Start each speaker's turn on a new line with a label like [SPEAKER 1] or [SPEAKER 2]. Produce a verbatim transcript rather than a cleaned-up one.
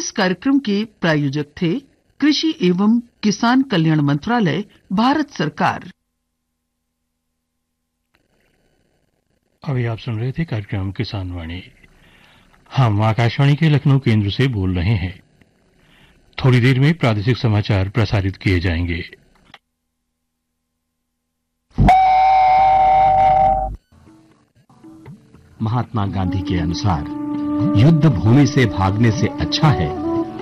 [SPEAKER 1] इस कार्यक्रम के प्रायोजक थे कृषि एवं किसान कल्याण मंत्रालय, भारत सरकार।
[SPEAKER 2] अभी आप सुन रहे थे कार्यक्रम किसान वाणी। हम आकाशवाणी के लखनऊ केंद्र से बोल रहे हैं। थोड़ी देर में प्रादेशिक समाचार प्रसारित किए जाएंगे।
[SPEAKER 3] महात्मा गांधी के अनुसार युद्ध भूमि से भागने से अच्छा है